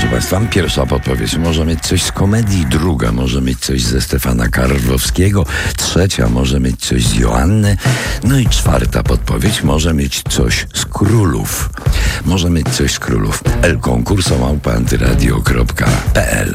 proszę Państwa, pierwsza podpowiedź może mieć coś z komedii, druga może mieć coś ze Stefana Karlowskiego, trzecia może mieć coś z Joanny, no i czwarta podpowiedź może mieć coś z Królów. Może mieć coś z Królów. elkonkurso@antyradio.pl